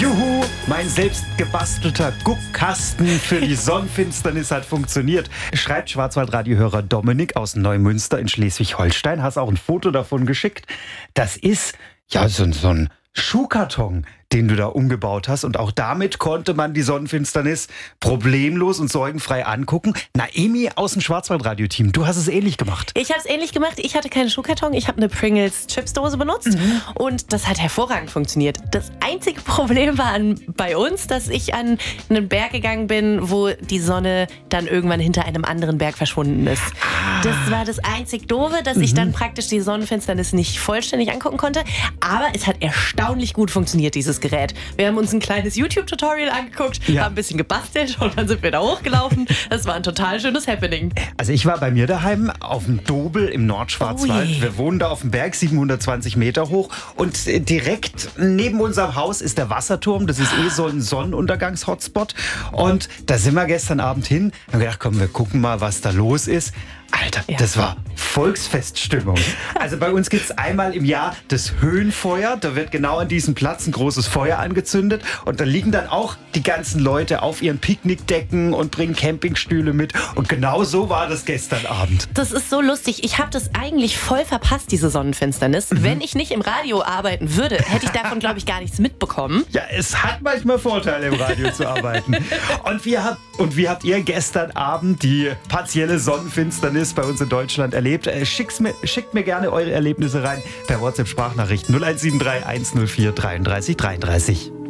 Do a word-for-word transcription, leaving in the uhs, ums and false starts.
Juhu, mein selbst gebastelter Guckkasten für die Sonnenfinsternis hat funktioniert, schreibt Schwarzwaldradiohörer Dominik aus Neumünster in Schleswig-Holstein. Hast auch ein Foto davon geschickt. Das ist ja so, so ein Schuhkarton, den du da umgebaut hast. Und auch damit konnte man die Sonnenfinsternis problemlos und sorgenfrei angucken. Naemi aus dem Schwarzwaldradio-Team, du hast es ähnlich gemacht. Ich habe es ähnlich gemacht. Ich hatte keinen Schuhkarton. Ich habe eine Pringles-Chipsdose benutzt. Mhm. Und das hat hervorragend funktioniert. Das einzige Problem war an, bei uns, dass ich an einen Berg gegangen bin, wo die Sonne dann irgendwann hinter einem anderen Berg verschwunden ist. Ah. Das war das einzig Doofe, dass mhm. ich dann praktisch die Sonnenfinsternis nicht vollständig angucken konnte. Aber es hat erstaunlich gut funktioniert, dieses Gerät. Wir haben uns ein kleines YouTube-Tutorial angeguckt, ja. haben ein bisschen gebastelt und dann sind wir da hochgelaufen. Das war ein total schönes Happening. Also ich war bei mir daheim auf dem Dobel im Nordschwarzwald. Oh wir wohnen da auf dem Berg, siebenhundertzwanzig Meter hoch. Und direkt neben unserem Haus ist der Wasserturm. Das ist eh so ein Sonnenuntergangs-Hotspot. Und da sind wir gestern Abend hin. Haben gedacht, komm, wir gucken mal, was da los ist. Alter, ja. das war Volksfeststimmung. Also bei uns gibt es einmal im Jahr das Höhenfeuer. Da wird genau an diesem Platz ein großes Feuer angezündet. Und da liegen dann auch die ganzen Leute auf ihren Picknickdecken und bringen Campingstühle mit. Und genau so war das gestern Abend. Das ist so lustig. Ich habe das eigentlich voll verpasst, diese Sonnenfinsternis. Mhm. Wenn ich nicht im Radio arbeiten würde, hätte ich davon, glaube ich, gar nichts mitbekommen. Ja, es hat manchmal Vorteile, im Radio zu arbeiten. Und wie, habt, und wie habt ihr gestern Abend die partielle Sonnenfinsternis bei uns in Deutschland erlebt? Schickt mir, schickt mir gerne eure Erlebnisse rein per WhatsApp-Sprachnachricht null eins sieben drei eins null vier dreiunddreißig dreiunddreißig.